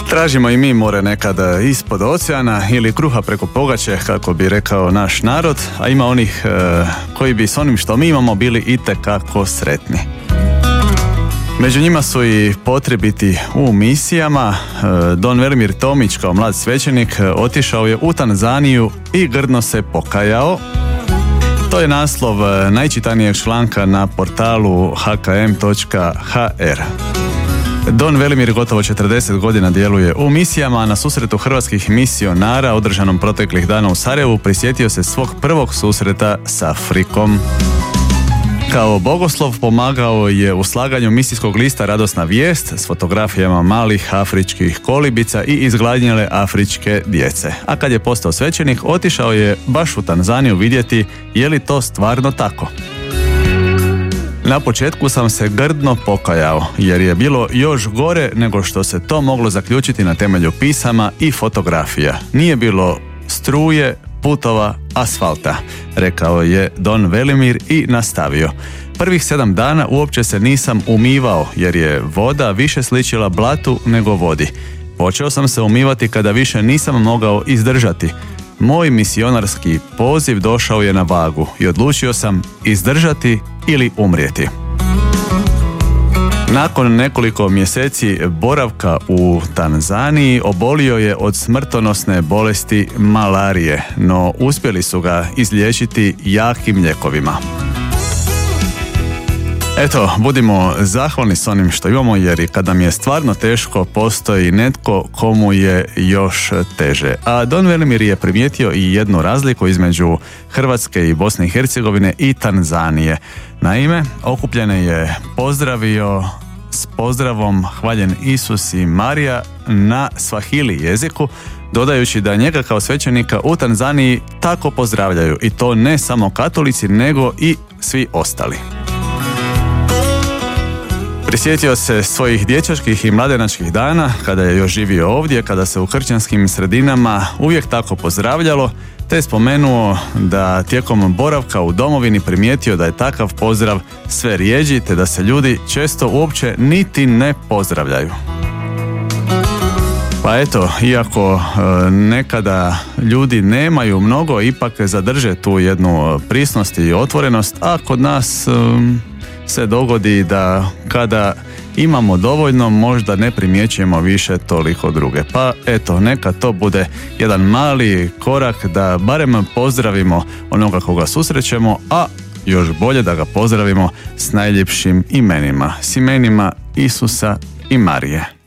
Tražimo i mi more nekada ispod oceana ili kruha preko pogače, kako bi rekao naš narod, a ima onih koji bi s onim što mi imamo bili itekako sretni. Među njima su i potrebiti u misijama. Don Velimir Tomić kao mlad svećenik otišao je u Tanzaniju i grdno se pokajao. To je naslov najčitanijeg članka na portalu hkm.hr. Don Velimir gotovo 40 godina djeluje u misijama, a na susretu hrvatskih misionara održanom proteklih dana u Sarajevu prisjetio se svog prvog susreta s Afrikom. Kao bogoslov pomagao je u slaganju misijskog lista Radosna vijest s fotografijama malih afričkih kolibica i izgladnjele afričke djece. A kad je postao svećenik, otišao je baš u Tanzaniju vidjeti je li to stvarno tako. Na početku sam se grdno pokajao, jer je bilo još gore nego što se to moglo zaključiti na temelju pisama i fotografija. Nije bilo struje, putova, asfalta, rekao je Don Velimir i nastavio. Prvih 7 dana uopće se nisam umivao, jer je voda više sličila blatu nego vodi. Počeo sam se umivati kada više nisam mogao izdržati. Moj misionarski poziv došao je na vagu i odlučio sam izdržati ili umrijeti. Nakon nekoliko mjeseci boravka u Tanzaniji obolio je od smrtonosne bolesti malarije, no uspjeli su ga izliječiti jakim lijekovima. Eto, budimo zahvalni s onim što imamo, jer i kad nam je stvarno teško, postoji netko komu je još teže. A Don Velimir je primijetio i jednu razliku između Hrvatske i Bosne i Hercegovine i Tanzanije. Naime, okupljene je pozdravio s pozdravom Hvaljen Isus i Marija na svahili jeziku, dodajući da njega kao svećenika u Tanzaniji tako pozdravljaju, i to ne samo katolici, nego i svi ostali. Prisjetio se svojih dječačkih i mladenačkih dana, kada je još živio ovdje, kada se u kršćanskim sredinama uvijek tako pozdravljalo, te je spomenuo da tijekom boravka u domovini primijetio da je takav pozdrav sve rjeđi, te da se ljudi često uopće niti ne pozdravljaju. Pa eto, iako nekada ljudi nemaju mnogo, ipak zadrže tu jednu prisnost i otvorenost, a kod nas se dogodi da kada imamo dovoljno, možda ne primjećujemo više toliko druge. Pa eto, neka to bude jedan mali korak da barem pozdravimo onoga koga susrećemo, a još bolje da ga pozdravimo s najljepšim imenima, s imenima Isusa i Marije.